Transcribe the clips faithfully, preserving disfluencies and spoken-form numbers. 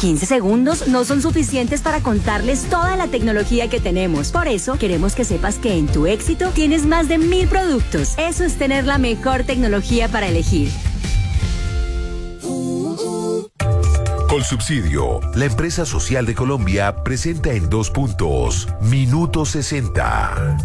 quince segundos no son suficientes para contarles toda la tecnología que tenemos. Por eso, queremos que sepas que en tu éxito tienes más de mil productos. Eso es tener la mejor tecnología para elegir. Colsubsidio, la empresa social de Colombia, presenta en dos puntos, Minuto sesenta.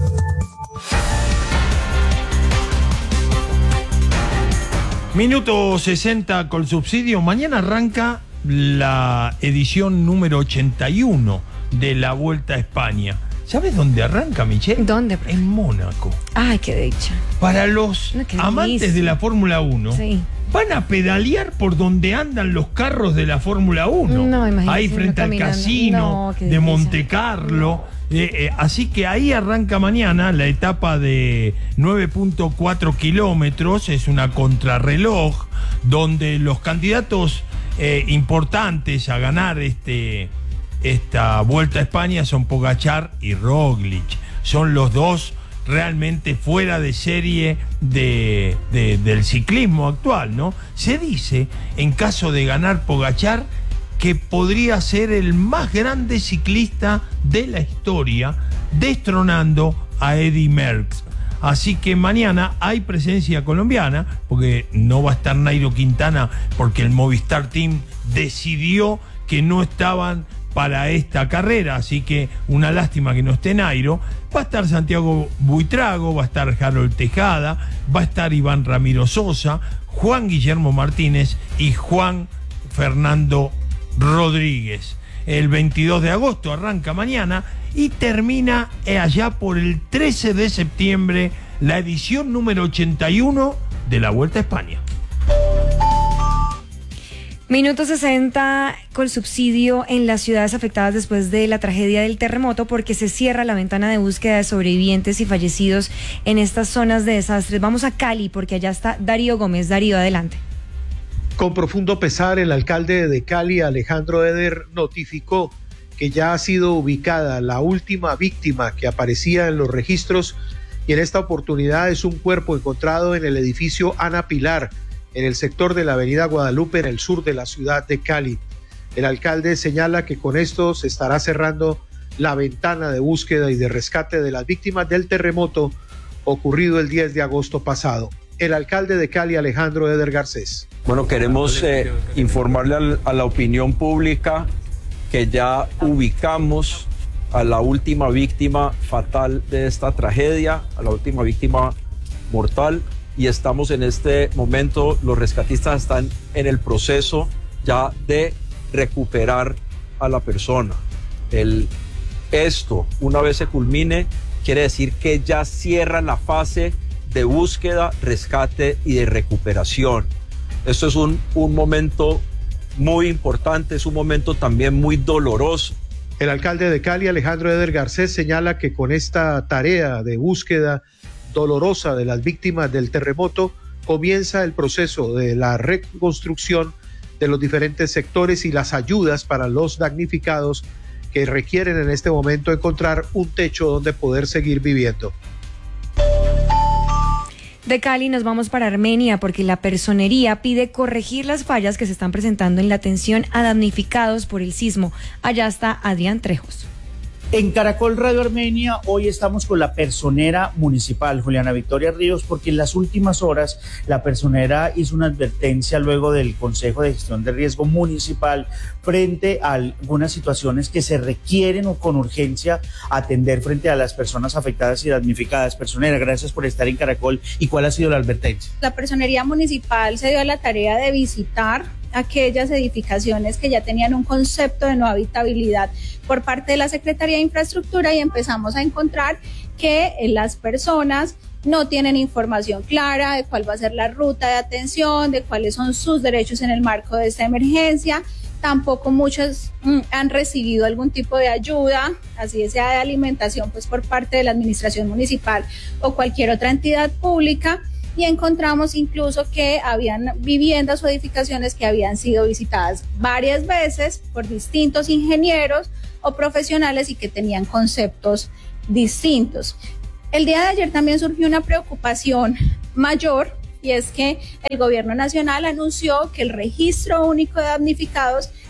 Minuto sesenta Colsubsidio. Mañana arranca la edición número ochenta y uno de la Vuelta a España. ¿Sabes dónde arranca, Michelle? ¿Dónde? En Mónaco. Ay, qué dicha. Para los no, amantes delicia. de la Fórmula uno, sí. van a pedalear por donde andan los carros de la Fórmula uno. No, imagínate. Ahí frente al casino no, de Monte Carlo. Eh, eh, así que ahí arranca mañana la etapa de nueve punto cuatro kilómetros. Es una contrarreloj donde los candidatos eh, importantes a ganar este, esta Vuelta a España son Pogačar y Roglic. Son los dos realmente fuera de serie de, de, del ciclismo actual, ¿no? Se dice, en caso de ganar Pogačar, que podría ser el más grande ciclista de la historia, destronando a Eddy Merckx. Así que mañana hay presencia colombiana, porque no va a estar Nairo Quintana, porque el Movistar Team decidió que no estaban para esta carrera, así que una lástima que no esté Nairo. Va a estar Santiago Buitrago, va a estar Harold Tejada, va a estar Iván Ramiro Sosa, Juan Guillermo Martínez y Juan Fernando Rodríguez. El veintidós de agosto arranca mañana y termina allá por el trece de septiembre la edición número ochenta y uno de la Vuelta a España. Minuto sesenta Colsubsidio en las ciudades afectadas después de la tragedia del terremoto, porque se cierra la ventana de búsqueda de sobrevivientes y fallecidos en estas zonas de desastres. Vamos a Cali, porque allá está Darío Gómez. Darío, adelante. Con profundo pesar, el alcalde de Cali, Alejandro Eder, notificó que ya ha sido ubicada la última víctima que aparecía en los registros, y en esta oportunidad es un cuerpo encontrado en el edificio Ana Pilar, en el sector de la avenida Guadalupe, en el sur de la ciudad de Cali. El alcalde señala que con esto se estará cerrando la ventana de búsqueda y de rescate de las víctimas del terremoto ocurrido el diez de agosto pasado. El alcalde de Cali, Alejandro Eder Garcés. Bueno, queremos eh, informarle al, a la opinión pública que ya ubicamos a la última víctima fatal de esta tragedia, a la última víctima mortal, y estamos en este momento, los rescatistas están en el proceso ya de recuperar a la persona. El, esto, una vez se culmine, quiere decir que ya cierra la fase de búsqueda, rescate y de recuperación. Esto es un, un momento muy importante, es un momento también muy doloroso. El alcalde de Cali, Alejandro Eder Garcés, señala que con esta tarea de búsqueda dolorosa de las víctimas del terremoto comienza el proceso de la reconstrucción de los diferentes sectores y las ayudas para los damnificados que requieren en este momento encontrar un techo donde poder seguir viviendo. De Cali nos vamos para Armenia, porque la personería pide corregir las fallas que se están presentando en la atención a damnificados por el sismo. Allá está Adrián Trejos. En Caracol Radio Armenia, hoy estamos con la personera municipal, Juliana Victoria Ríos, porque en las últimas horas la personera hizo una advertencia luego del Consejo de Gestión de Riesgo Municipal frente a algunas situaciones que se requieren o con urgencia atender frente a las personas afectadas y damnificadas. Personera, gracias por estar en Caracol. ¿Y cuál ha sido la advertencia? La personería municipal se dio a la tarea de visitar aquellas edificaciones que ya tenían un concepto de no habitabilidad por parte de la Secretaría de Infraestructura, y empezamos a encontrar que las personas no tienen información clara de cuál va a ser la ruta de atención, de cuáles son sus derechos en el marco de esta emergencia. Tampoco muchos mm, han recibido algún tipo de ayuda, así sea de alimentación, pues por parte de la administración municipal o cualquier otra entidad pública. Y encontramos incluso que habían viviendas o edificaciones que habían sido visitadas varias veces por distintos ingenieros o profesionales y que tenían conceptos distintos. El día de ayer también surgió una preocupación mayor, y es que el gobierno nacional anunció que el registro único de damnificados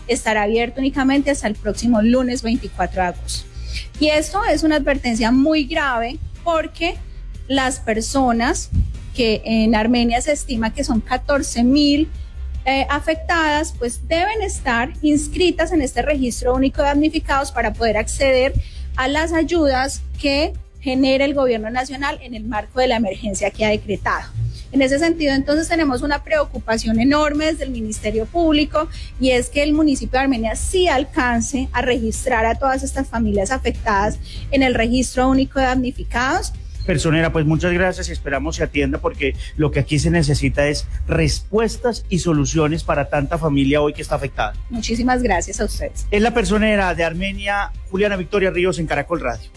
estará abierto únicamente hasta el próximo lunes veinticuatro de agosto. Y esto es una advertencia muy grave porque las personas que en Armenia se estima que son catorce mil eh, afectadas, pues deben estar inscritas en este registro único de damnificados para poder acceder a las ayudas que genera el gobierno nacional en el marco de la emergencia que ha decretado. En ese sentido, entonces, tenemos una preocupación enorme desde el Ministerio Público y es que el municipio de Armenia sí alcance a registrar a todas estas familias afectadas en el registro único de damnificados. Personera, pues muchas gracias y esperamos se atienda porque lo que aquí se necesita es respuestas y soluciones para tanta familia hoy que está afectada. Muchísimas gracias a ustedes. Es la personera de Armenia, Juliana Victoria Ríos, en Caracol Radio.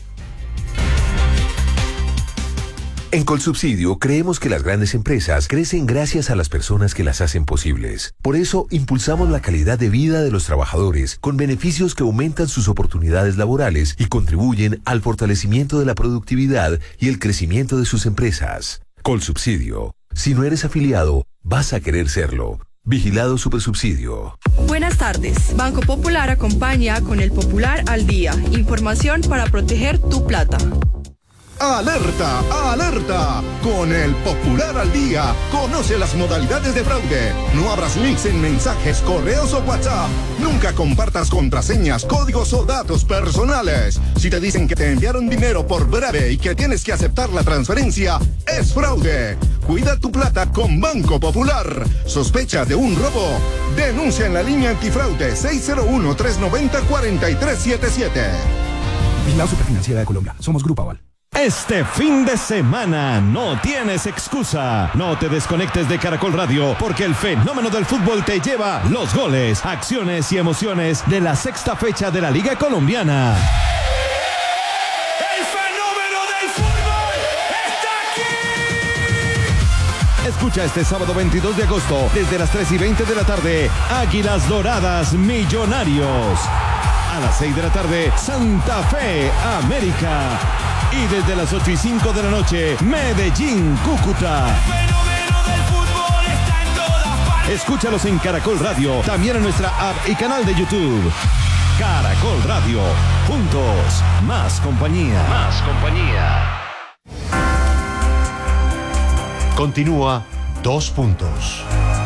En Colsubsidio creemos que las grandes empresas crecen gracias a las personas que las hacen posibles. Por eso impulsamos la calidad de vida de los trabajadores con beneficios que aumentan sus oportunidades laborales y contribuyen al fortalecimiento de la productividad y el crecimiento de sus empresas. Colsubsidio. Si no eres afiliado, vas a querer serlo. Vigilado Supersubsidio. Buenas tardes. Banco Popular acompaña con el Popular al Día. Información para proteger tu plata. ¡Alerta! ¡Alerta! Con el Popular al Día, conoce las modalidades de fraude. No abras links en mensajes, correos o WhatsApp. Nunca compartas contraseñas, códigos o datos personales. Si te dicen que te enviaron dinero por breve y que tienes que aceptar la transferencia, es fraude. Cuida tu plata con Banco Popular. ¿Sospecha de un robo? Denuncia en la línea antifraude seis cero uno, tres nueve cero, cuatro tres siete siete. Vigilado Superfinanciera de Colombia. Somos Grupo Aval. Este fin de semana no tienes excusa. No te desconectes de Caracol Radio porque el fenómeno del fútbol te lleva los goles, acciones y emociones de la sexta fecha de la Liga Colombiana. ¡El fenómeno del fútbol está aquí! Escucha este sábado veintidós de agosto desde las tres y veinte de la tarde Águilas Doradas Millonarios. A las seis de la tarde Santa Fe América. Y desde las ocho y cinco de la noche, Medellín, Cúcuta. El fenómeno del fútbol está en todas partes. Escúchalos en Caracol Radio, también en nuestra app y canal de YouTube. Caracol Radio, juntos, más compañía. Más compañía. Continúa Dos Puntos.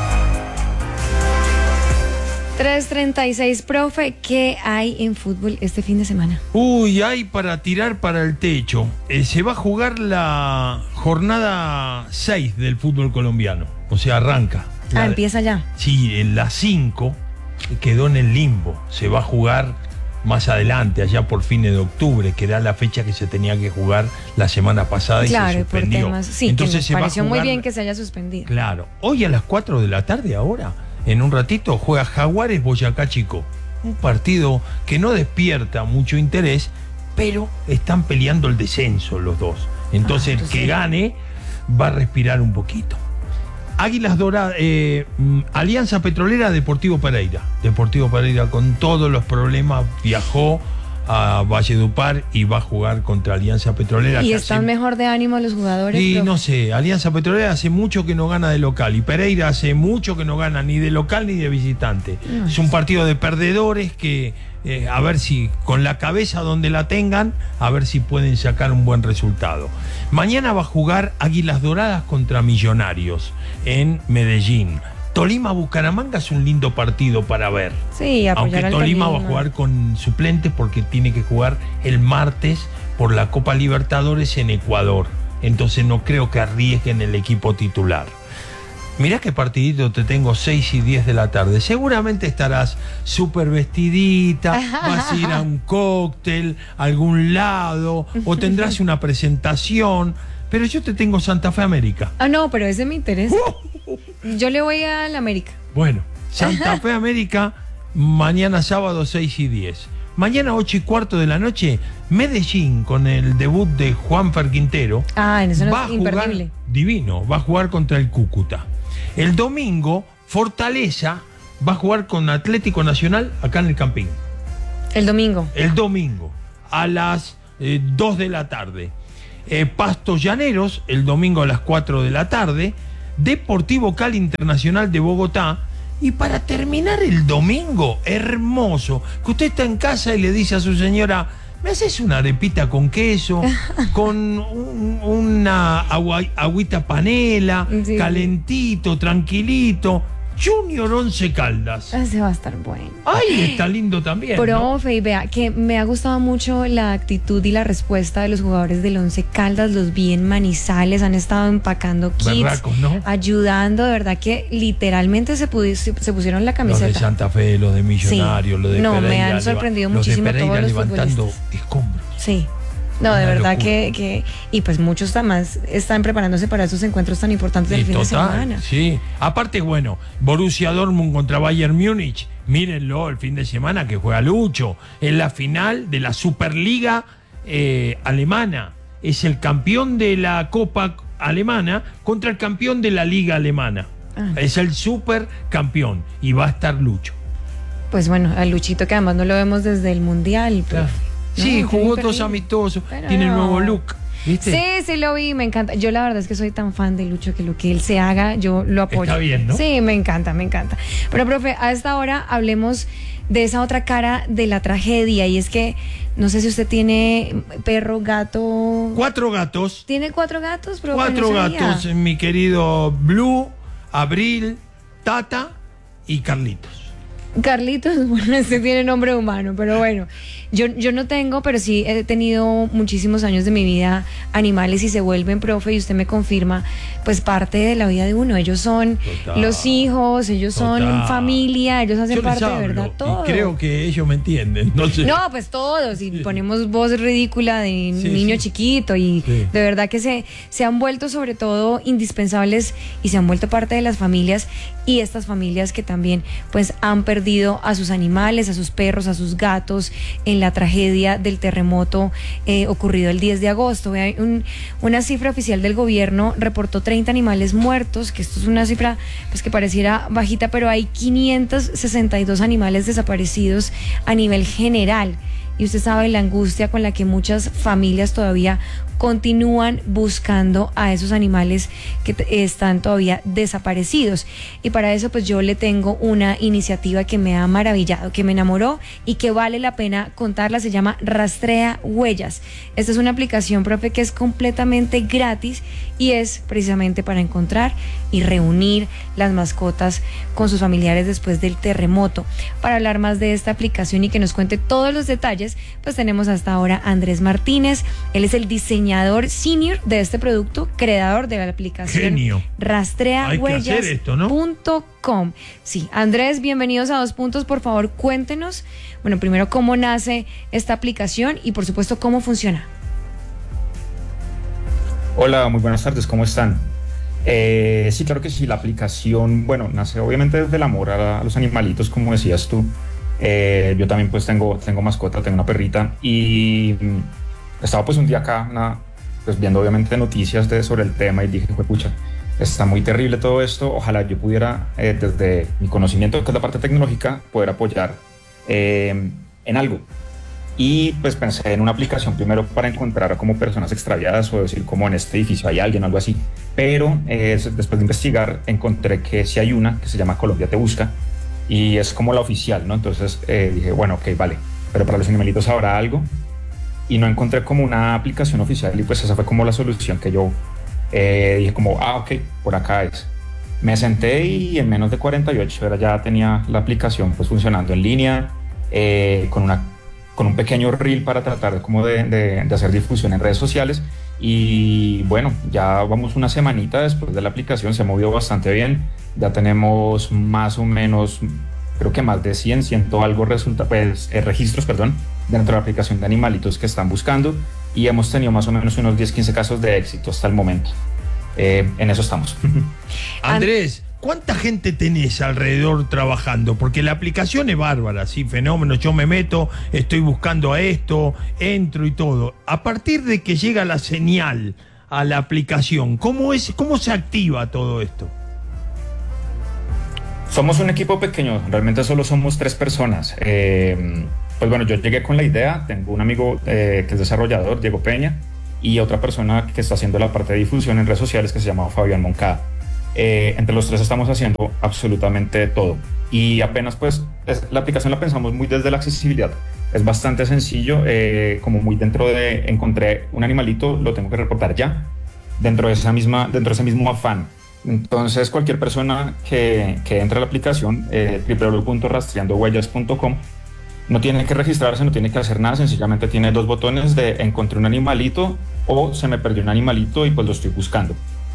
tres treinta y seis, profe, ¿qué hay en fútbol este fin de semana? Uy, hay para tirar para el techo. Eh, se va a jugar la jornada seis del fútbol colombiano. O sea, arranca. Ah, La, empieza ya. Sí, en la cinco quedó en el limbo. Se va a jugar más adelante, allá por fines de octubre, que era la fecha que se tenía que jugar la semana pasada y claro, se suspendió. Por temas, sí, Entonces que se nos pareció va a jugar, muy bien que se haya suspendido. Claro. Hoy a las cuatro de la tarde ahora. En un ratito juega Jaguares Boyacá Chico. Un partido que no despierta mucho interés, pero están peleando el descenso los dos. Entonces ah, el que gane va a respirar un poquito. Águilas Doradas, eh, Alianza Petrolera, Deportivo Pereira. Deportivo Pereira con todos los problemas viajó a Valledupar y va a jugar contra Alianza Petrolera. ¿Y están hace... mejor de ánimo los jugadores? Y profe? No sé, Alianza Petrolera hace mucho que no gana de local y Pereira hace mucho que no gana ni de local ni de visitante. No, es un partido de perdedores que eh, a ver si con la cabeza donde la tengan, a ver si pueden sacar un buen resultado. Mañana va a jugar Águilas Doradas contra Millonarios en Medellín. Tolima-Bucaramanga es un lindo partido para ver. Sí, aunque al Tolima Tolima va a jugar con suplentes porque tiene que jugar el martes por la Copa Libertadores en Ecuador. Entonces no creo que arriesguen el equipo titular. Mirá qué partidito te tengo, seis y diez de la tarde. Seguramente estarás súper vestidita, vas a ir a un cóctel, a algún lado, o tendrás una presentación. Pero yo te tengo Santa Fe América. Ah, no, pero ese me interesa. Yo le voy a la América. Bueno, Santa Fe América, mañana sábado seis y diez. Mañana ocho y cuarto de la noche, Medellín con el debut de Juanfer Quintero. Ah, en eso no va es a jugar, imperdible. Divino, va a jugar contra el Cúcuta. El domingo, Fortaleza va a jugar con Atlético Nacional acá en el Campín. El domingo. El domingo, a las eh, dos de la tarde. Eh, Pasto Llaneros, el domingo a las cuatro de la tarde. Deportivo Cali Internacional de Bogotá Y para terminar el domingo, hermoso, que usted está en casa y le dice a su señora, ¿me haces una arepita con queso? Con un, una agua, agüita panela, sí, calentito, tranquilito. Junior Once Caldas. Ese va a estar bueno. Ay, está lindo también. Profe, ¿no? Y vea, que me ha gustado mucho la actitud y la respuesta de los jugadores del Once Caldas. Los vi en Manizales, han estado empacando kits, Berracos, ¿no? ayudando. De verdad que literalmente se, pudi- se pusieron la camiseta. Los de Santa Fe, los de Millonarios, sí. los de no, Pereira. me han sorprendido los muchísimo de Pereira todos los levantando futbolistas. escombros. Sí. No, de verdad que, que... Y pues muchos más están preparándose para esos encuentros tan importantes del Y fin total, de semana. Sí. Aparte, bueno, Borussia Dortmund contra Bayern Múnich. Mírenlo el fin de semana que juega Lucho. En la final de la Superliga eh, alemana. Es el campeón de la Copa alemana contra el campeón de la Liga alemana. Ah. Es el supercampeón. Y va a estar Lucho. Pues bueno, a Luchito, que además no lo vemos desde el Mundial. Pues. Claro. No, sí, jugó dos amistosos, pero tiene no. nuevo look, ¿viste? Sí, sí lo vi, me encanta. Yo la verdad es que soy tan fan de Lucho que lo que él se haga, yo lo apoyo. Está bien, ¿no? Sí, me encanta, me encanta. Pero, profe, a esta hora hablemos de esa otra cara de la tragedia, y es que no sé si usted tiene perro, gato. Cuatro gatos. ¿Tiene cuatro gatos, profe? Cuatro no gatos, mi querido Blue, Abril, Tata y Carlitos. Carlitos, bueno, este tiene nombre humano, pero bueno, yo, yo no tengo, pero sí he tenido muchísimos años de mi vida animales y se vuelven, profe, y usted me confirma, pues parte de la vida de uno. Ellos son Total. los hijos, ellos Total. son familia, ellos hacen yo parte les hablo, de verdad todo. Y creo que ellos me entienden, no sé. No, pues todos, y ponemos voz ridícula de sí, niño sí. chiquito, y sí. de verdad que se, se han vuelto sobre todo indispensables y se han vuelto parte de las familias, y estas familias que también pues han perdido a sus animales, a sus perros, a sus gatos en la tragedia del terremoto eh, ocurrido el diez de agosto. Un, una cifra oficial del gobierno reportó treinta animales muertos, que esto es una cifra pues que pareciera bajita, pero hay quinientos sesenta y dos animales desaparecidos a nivel general. Y usted sabe la angustia con la que muchas familias todavía continúan buscando a esos animales que t- están todavía desaparecidos. Y para eso pues yo le tengo una iniciativa que me ha maravillado, que me enamoró y que vale la pena contarla. Se llama Rastrea Huellas. Esta es una aplicación, profe, que es completamente gratis y es precisamente para encontrar y reunir las mascotas con sus familiares después del terremoto. Para hablar más de esta aplicación y que nos cuente todos los detalles, pues tenemos hasta ahora a Andrés Martínez. Él es el diseñador senior de este producto, creador de la aplicación Genio. Rastrea Huellas punto com. ¿no? Sí, Andrés, bienvenidos a Dos Puntos. Por favor, cuéntenos, bueno, primero cómo nace esta aplicación y por supuesto cómo funciona. Hola, muy buenas tardes, ¿cómo están? Eh, sí, claro que sí, la aplicación, bueno, nace obviamente desde el amor a, a los animalitos, como decías tú. Eh, yo también pues tengo, tengo mascota, tengo una perrita, y mm, estaba pues un día acá, una, pues viendo obviamente noticias de, sobre el tema, y dije, pucha, está muy terrible todo esto, ojalá yo pudiera eh, desde mi conocimiento, que es la parte tecnológica, poder apoyar eh, en algo. Y pues pensé en una aplicación primero para encontrar como personas extraviadas, o decir como en este edificio hay alguien, algo así. Pero eh, después de investigar encontré que sí hay una que se llama Colombia Te Busca, y es como la oficial, ¿no? Entonces eh, dije, bueno, ok, vale, pero para los animalitos habrá algo. Y no encontré como una aplicación oficial, y pues esa fue como la solución que yo eh, dije como, ah, ok, por acá es. Me senté y en menos de cuarenta y ocho horas ya tenía la aplicación pues funcionando en línea, eh, con una con un pequeño reel para tratar de, como de, de, de hacer difusión en redes sociales. Y bueno, ya vamos una semanita después de la aplicación, se ha movido bastante bien, ya tenemos más o menos, creo que más de cien, ciento algo resulta, pues, eh, registros, perdón, dentro de la aplicación de animalitos que están buscando, y hemos tenido más o menos unos diez, quince casos de éxito hasta el momento. Eh, en eso estamos. Andrés, ¿cuánta gente tenés alrededor trabajando? Porque la aplicación es bárbara, sí, fenómeno. Yo me meto, estoy buscando a esto, entro y todo. A partir de que llega la señal a la aplicación, ¿cómo es, cómo se activa todo esto? Somos un equipo pequeño, realmente solo somos tres personas. Eh, pues bueno, yo llegué con la idea, tengo un amigo eh, que es desarrollador, Diego Peña, y otra persona que está haciendo la parte de difusión en redes sociales que se llama Fabián Moncada. Eh, entre los tres estamos haciendo absolutamente todo. Y apenas pues es, la aplicación la pensamos muy desde la accesibilidad. Es bastante sencillo, eh, como muy dentro de encontré un animalito, lo tengo que reportar ya, dentro de, esa misma, dentro de ese mismo afán. Entonces cualquier persona que, que entre a la aplicación eh, w w w punto rastreando huellas punto com no tiene que registrarse, no tiene que hacer nada, sencillamente tiene dos botones de encontré un animalito o se me perdió un animalito y pues lo estoy buscando.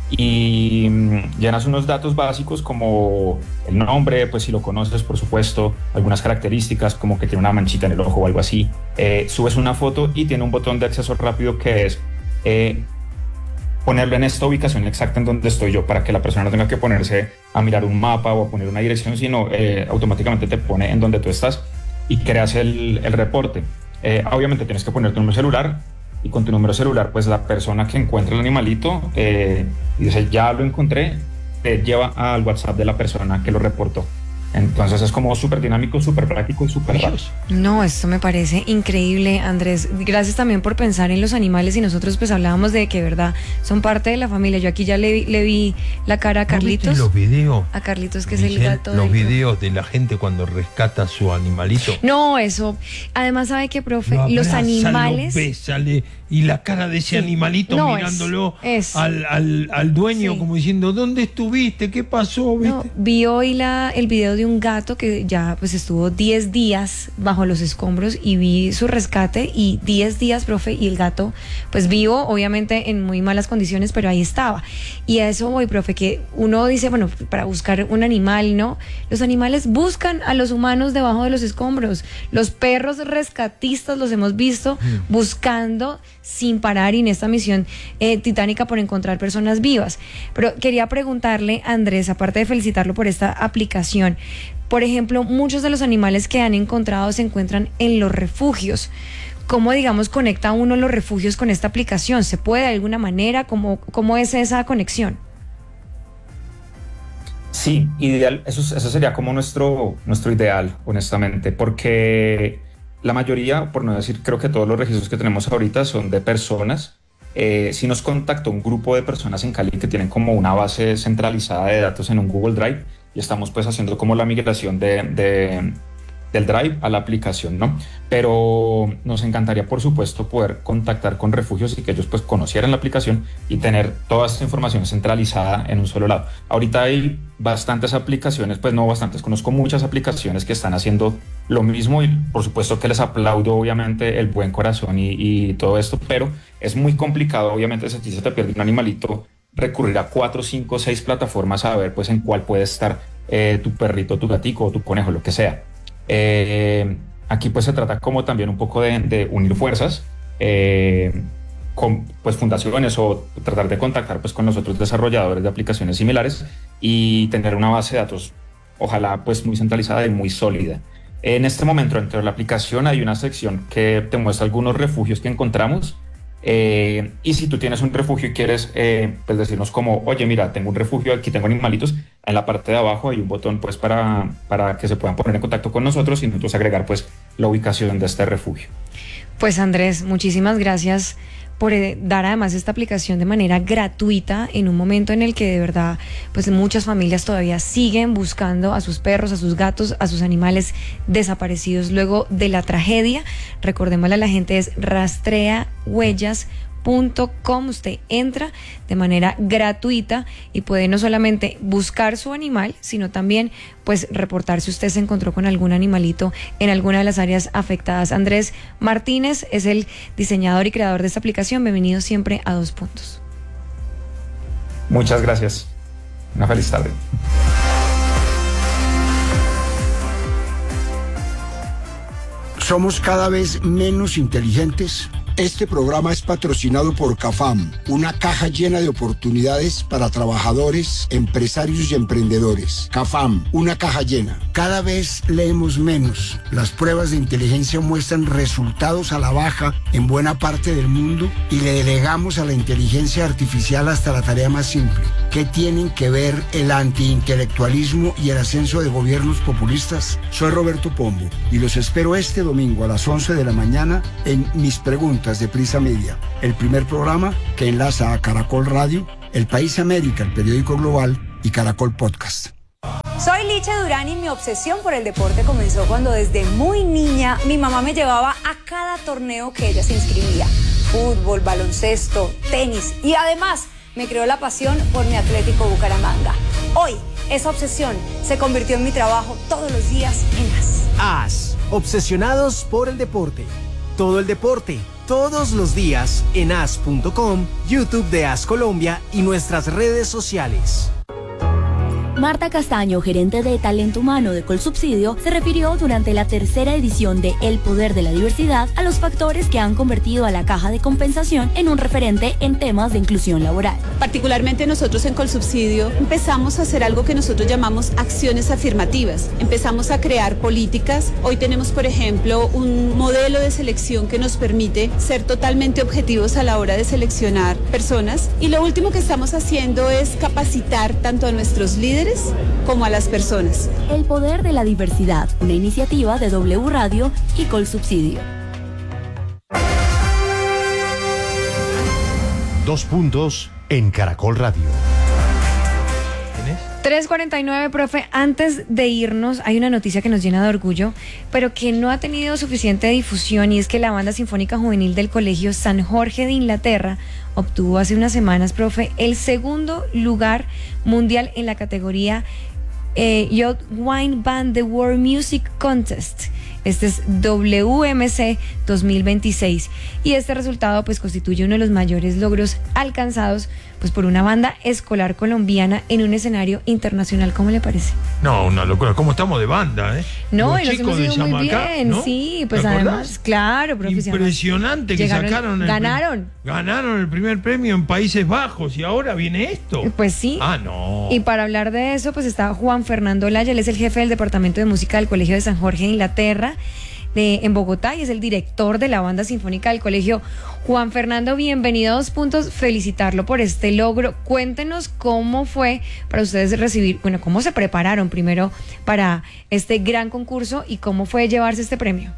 Y mmm, llenas unos datos básicos como el nombre, pues si lo conoces por supuesto, algunas características como que tiene una manchita en el ojo o algo así, eh, subes una foto y tiene un botón de acceso rápido que es eh, ponerlo en esta ubicación exacta en donde estoy yo, para que la persona no tenga que ponerse a mirar un mapa o a poner una dirección, sino eh, automáticamente te pone en donde tú estás y creas el, el reporte. Eh, obviamente tienes que poner tu número celular, y con tu número celular pues la persona que encuentra el animalito eh, y dice ya lo encontré, te lleva al WhatsApp de la persona que lo reportó. Entonces es como súper dinámico, súper práctico y súper rápido. No, esto me parece increíble, Andrés. Gracias también por pensar en los animales, y nosotros pues hablábamos de que, verdad, son parte de la familia. Yo aquí ya le, vi- le vi la cara a Carlitos. ¿No viste los videos? A Carlitos, que es Michelle, el gato. los del- videos de la gente cuando rescata a su animalito. No, eso. Además, ¿sabe qué, profe? Lo Los abraza, animales... lo besa, le- y la cara de ese Sí. animalito No, mirándolo es- es- al, al, al dueño, Sí. como diciendo, ¿dónde estuviste? ¿Qué pasó? ¿Viste? No, vi hoy la, el video de un gato que ya pues estuvo diez días bajo los escombros, y vi su rescate, y diez días, profe, y el gato pues vivo, obviamente en muy malas condiciones, pero ahí estaba. Y a eso voy, profe, que uno dice, bueno, para buscar un animal, ¿no? Los animales buscan a los humanos debajo de los escombros. Los perros rescatistas los hemos visto Mm. buscando sin parar, y en esta misión eh, titánica por encontrar personas vivas. Pero quería preguntarle, Andrés, aparte de felicitarlo por esta aplicación, por ejemplo, muchos de los animales que han encontrado se encuentran en los refugios. ¿Cómo, digamos, conecta uno los refugios con esta aplicación? ¿Se puede de alguna manera? ¿Cómo, cómo es esa conexión? Sí, ideal, eso, eso sería como nuestro, nuestro ideal, honestamente, porque la mayoría, por no decir, creo que todos los registros que tenemos ahorita son de personas. Eh, si nos contactó un grupo de personas en Cali que tienen como una base centralizada de datos en un Google Drive, y estamos pues haciendo como la migración de, de, del Drive a la aplicación, ¿no? Pero nos encantaría, por supuesto, poder contactar con refugios y que ellos pues conocieran la aplicación y tener toda esta información centralizada en un solo lado. Ahorita hay bastantes aplicaciones, pues no bastantes, conozco muchas aplicaciones que están haciendo lo mismo, y por supuesto que les aplaudo obviamente el buen corazón y, y todo esto, pero es muy complicado, obviamente, si a ti se te pierde un animalito, recurrir a cuatro, cinco, seis plataformas a ver pues en cuál puede estar eh, tu perrito, tu gatico o tu conejo, lo que sea. Eh, aquí pues se trata como también un poco de, de unir fuerzas eh, con pues fundaciones, o tratar de contactar pues con los otros desarrolladores de aplicaciones similares y tener una base de datos ojalá pues muy centralizada y muy sólida. En este momento dentro de la aplicación hay una sección que te muestra algunos refugios que encontramos. Eh, y si tú tienes un refugio y quieres eh, pues decirnos como, oye, mira, tengo un refugio, aquí tengo animalitos, en la parte de abajo hay un botón pues para, para que se puedan poner en contacto con nosotros y nosotros agregar pues la ubicación de este refugio. Pues, Andrés, muchísimas gracias por eh, dar además esta aplicación de manera gratuita en un momento en el que de verdad pues muchas familias todavía siguen buscando a sus perros, a sus gatos, a sus animales desaparecidos luego de la tragedia. Recordémosle a la gente, es rastrea huellas punto com. Usted entra de manera gratuita y puede no solamente buscar su animal, sino también pues reportar si usted se encontró con algún animalito en alguna de las áreas afectadas. Andrés Martínez es el diseñador y creador de esta aplicación. Bienvenido siempre a Dos Puntos. Muchas gracias. Una feliz tarde. ¿Somos cada vez menos inteligentes? Este programa es patrocinado por CAFAM, una caja llena de oportunidades para trabajadores, empresarios y emprendedores. CAFAM, una caja llena. Cada vez leemos menos. Las pruebas de inteligencia muestran resultados a la baja en buena parte del mundo, y le delegamos a la inteligencia artificial hasta la tarea más simple. ¿Qué tienen que ver el antiintelectualismo y el ascenso de gobiernos populistas? Soy Roberto Pombo y los espero este domingo a las once de la mañana en Mis Preguntas de Prisa Media, el primer programa que enlaza a Caracol Radio, El País América, el periódico global, y Caracol Podcast. Soy Licha Durán y mi obsesión por el deporte comenzó cuando desde muy niña mi mamá me llevaba a cada torneo que ella se inscribía. Fútbol, baloncesto, tenis y además me creó la pasión por mi Atlético Bucaramanga. Hoy esa obsesión se convirtió en mi trabajo todos los días en A S. A S, obsesionados por el deporte. Todo el deporte, todos los días en A S punto com, YouTube de A S Colombia y nuestras redes sociales. Marta Castaño, gerente de Talento Humano de Colsubsidio, se refirió durante la tercera edición de El Poder de la Diversidad a los factores que han convertido a la Caja de Compensación en un referente en temas de inclusión laboral. Particularmente nosotros en Colsubsidio empezamos a hacer algo que nosotros llamamos acciones afirmativas. Empezamos a crear políticas. Hoy tenemos, por ejemplo, un modelo de selección que nos permite ser totalmente objetivos a la hora de seleccionar personas. Y lo último que estamos haciendo es capacitar tanto a nuestros líderes como a las personas. El Poder de la Diversidad, una iniciativa de W Radio y Colsubsidio. Dos puntos en Caracol Radio. tres cuarenta y nueve, profe. Antes de irnos, hay una noticia que nos llena de orgullo, pero que no ha tenido suficiente difusión, y es que la Banda Sinfónica Juvenil del Colegio San Jorge de Inglaterra obtuvo hace unas semanas, profe, el segundo lugar mundial en la categoría eh, Youth Wine Band The World Music Contest. Este es W M C dos mil veintiséis, y este resultado pues constituye uno de los mayores logros alcanzados pues por una banda escolar colombiana en un escenario internacional. ¿Cómo le parece? No, una locura. ¿Cómo estamos de banda, eh? No, los y nos chicos hemos ido de muy Yamacá, bien, ¿no? sí, pues ¿Te además, acordás? claro, profesional. Impresionante que Llegaron, sacaron el ganaron. Prim- ganaron el primer premio en Países Bajos y ahora viene esto. Pues sí. Ah, no. Y para hablar de eso, pues está Juan Fernando Laya, él es el jefe del Departamento de Música del Colegio de San Jorge de Inglaterra, de, en Bogotá, y es el director de la Banda Sinfónica del Colegio. Juan Fernando, bienvenido a Dos Puntos, felicitarlo por este logro. Cuéntenos cómo fue para ustedes recibir, bueno, cómo se prepararon primero para este gran concurso y cómo fue llevarse este premio.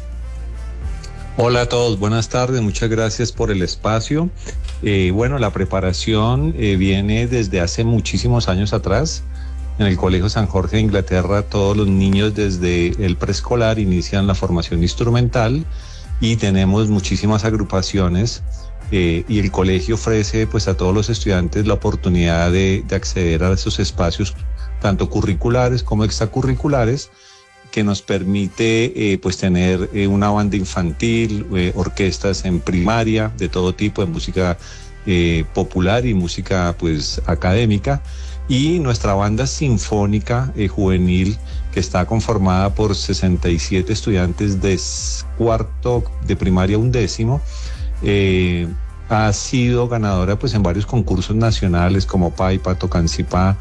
Hola a todos, buenas tardes, muchas gracias por el espacio. Eh, bueno, la preparación eh, viene desde hace muchísimos años atrás. En el Colegio San Jorge de Inglaterra, todos los niños desde el preescolar inician la formación instrumental y tenemos muchísimas agrupaciones eh, y el colegio ofrece pues a todos los estudiantes la oportunidad de, de acceder a esos espacios tanto curriculares como extracurriculares, que nos permite eh, pues tener eh, una banda infantil, eh, orquestas en primaria de todo tipo, de música eh, popular y música pues académica, y nuestra banda sinfónica eh, juvenil, que está conformada por sesenta y siete estudiantes de cuarto de primaria a undécimo, eh, ha sido ganadora pues en varios concursos nacionales como Paipa, Tocancipá,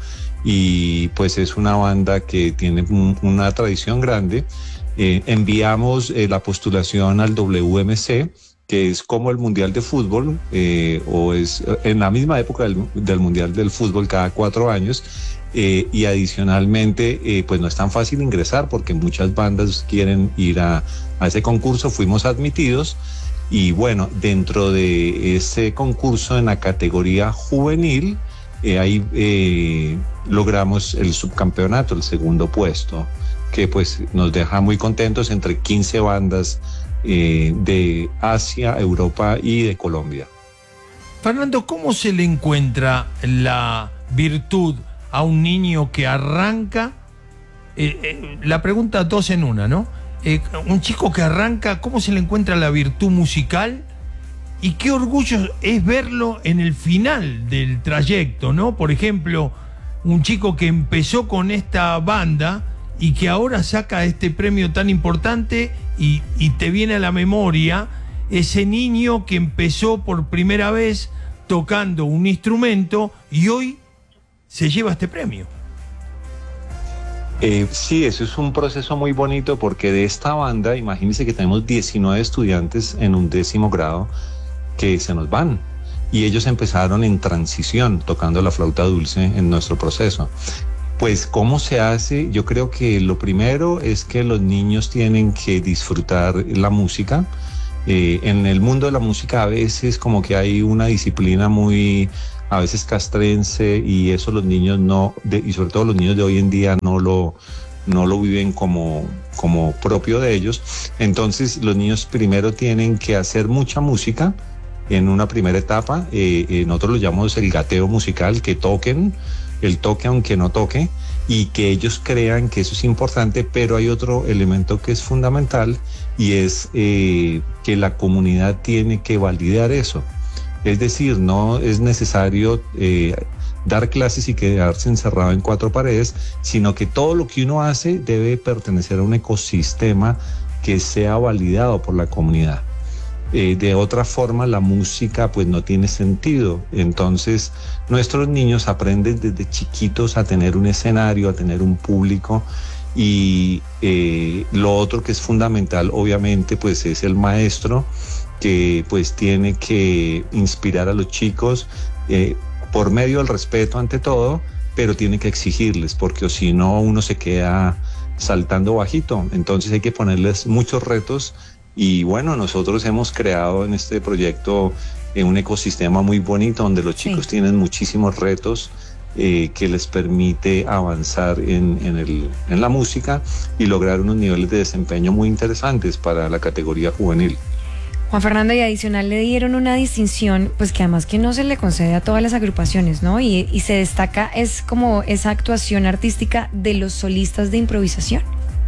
y pues es una banda que tiene un, una tradición grande. Eh, enviamos eh, la postulación al W M C, que es como el Mundial de Fútbol, eh, o es en la misma época del, del Mundial del Fútbol cada cuatro años, eh, y adicionalmente eh, pues no es tan fácil ingresar porque muchas bandas quieren ir a, a ese concurso. Fuimos admitidos y bueno, dentro de ese concurso en la categoría juvenil, eh, ahí eh, logramos el subcampeonato, el segundo puesto, que pues nos deja muy contentos entre quince bandas Eh, de Asia, Europa y de Colombia. Fernando, ¿cómo se le encuentra la virtud a un niño que arranca? Eh, eh, la pregunta dos en una, ¿no? Eh, un chico que arranca, ¿cómo se le encuentra la virtud musical? Y qué orgullo es verlo en el final del trayecto, ¿no? Por ejemplo, un chico que empezó con esta banda y que ahora saca este premio tan importante, y, y te viene a la memoria ese niño que empezó por primera vez tocando un instrumento y hoy se lleva este premio. Eh, sí, eso es un proceso muy bonito porque de esta banda, imagínense que tenemos diecinueve estudiantes en un décimo grado que se nos van, y ellos empezaron en transición tocando la flauta dulce en nuestro proceso. Pues, ¿cómo se hace? Yo creo que lo primero es que los niños tienen que disfrutar la música. Eh, en el mundo de la música a veces como que hay una disciplina muy a veces castrense, y eso los niños no, de, y sobre todo los niños de hoy en día no lo, no lo viven como, como propio de ellos. Entonces los niños primero tienen que hacer mucha música en una primera etapa, eh, eh, nosotros lo llamamos el gateo musical, que toquen, el toque aunque no toque, y que ellos crean que eso es importante, pero hay otro elemento que es fundamental, y es eh, que la comunidad tiene que validar eso. Es decir, no es necesario eh, dar clases y quedarse encerrado en cuatro paredes, sino que todo lo que uno hace debe pertenecer a un ecosistema que sea validado por la comunidad. Eh, de otra forma, la música pues no tiene sentido. Entonces nuestros niños aprenden desde chiquitos a tener un escenario, a tener un público, y eh, lo otro que es fundamental obviamente pues es el maestro, que pues tiene que inspirar a los chicos eh, por medio del respeto ante todo, pero tiene que exigirles, porque o si no uno se queda saltando bajito. Entonces hay que ponerles muchos retos. Y bueno, nosotros hemos creado en este proyecto eh, un ecosistema muy bonito donde los chicos sí. tienen muchísimos retos eh, que les permite avanzar en, en, el, en la música y lograr unos niveles de desempeño muy interesantes para la categoría juvenil. Juan Fernando, y adicional le dieron una distinción, pues que además que no se le concede a todas las agrupaciones, ¿no? Y, y se destaca, es como esa actuación artística de los solistas de improvisación.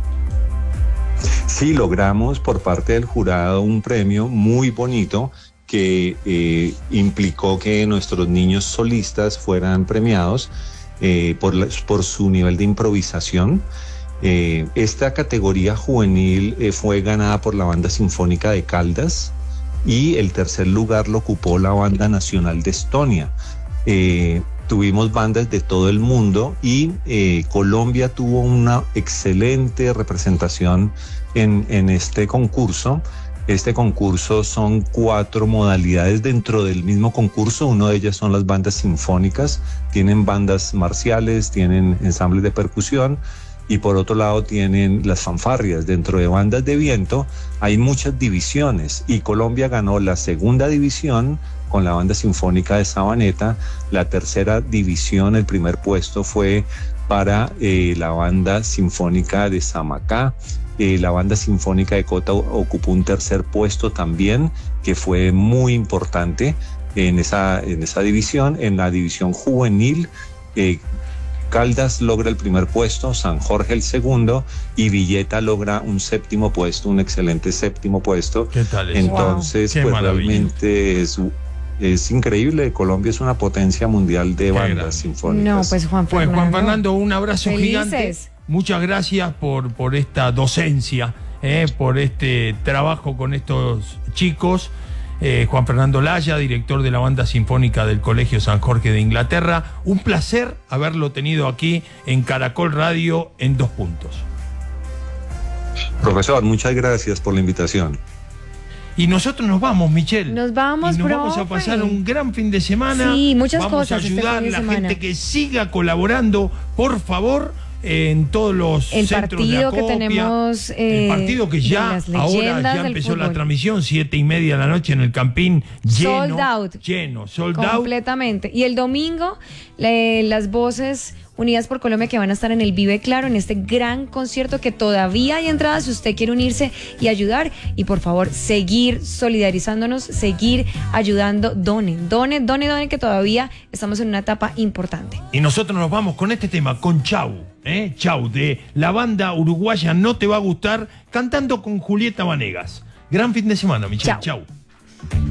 Sí, logramos por parte del jurado un premio muy bonito que eh, implicó que nuestros niños solistas fueran premiados eh, por, la, por su nivel de improvisación. Eh, esta categoría juvenil eh, fue ganada por la Banda Sinfónica de Caldas, y el tercer lugar lo ocupó la Banda Nacional de Estonia. Eh, Tuvimos bandas de todo el mundo, y eh, Colombia tuvo una excelente representación en, en este concurso. Este concurso son cuatro modalidades dentro del mismo concurso. Una de ellas son las bandas sinfónicas, tienen bandas marciales, tienen ensambles de percusión, y por otro lado tienen las fanfarrias. Dentro de bandas de viento hay muchas divisiones, y Colombia ganó la segunda división con la Banda Sinfónica de Sabaneta. La tercera división, el primer puesto fue para eh, la Banda Sinfónica de Samacá. Eh, la Banda Sinfónica de Cota ocupó un tercer puesto también, que fue muy importante en esa, en esa división. En la división juvenil, eh, Caldas logra el primer puesto, San Jorge el segundo, y Villeta logra un séptimo puesto, un excelente séptimo puesto. ¿Qué tal es? Entonces, wow. pues realmente es... Es increíble, Colombia es una potencia mundial de bandas sinfónicas. No, pues Juan Fernando. Pues Juan Fernando, un abrazo Felices. gigante. Muchas gracias por, por esta docencia, eh, por este trabajo con estos chicos. Eh, Juan Fernando Laya, director de la Banda Sinfónica del Colegio San Jorge de Inglaterra. Un placer haberlo tenido aquí en Caracol Radio en Dos Puntos. Profesor, muchas gracias por la invitación. Y nosotros nos vamos, Michelle. Nos vamos, y nos profe. vamos a pasar un gran fin de semana. Sí, muchas vamos cosas. Vamos a ayudar este fin de a la semana. gente que siga colaborando, por favor, en todos los el centros de acopia. partido que tenemos eh, el partido que ya ahora ya empezó la transmisión, siete y media de la noche en el Campín, lleno, sold out, lleno, sold completamente. out. Completamente. Y el domingo, le, las voces Unidas por Colombia, que van a estar en el Vive Claro, en este gran concierto, que todavía hay entradas si usted quiere unirse y ayudar. Y por favor, seguir solidarizándonos, seguir ayudando. Done, done, done, done, que todavía estamos en una etapa importante. Y nosotros nos vamos con este tema, con Chau, ¿eh? Chau, de la banda uruguaya No Te Va a Gustar, cantando con Julieta Vanegas. Gran fin de semana, Michelle. Chau. Chau.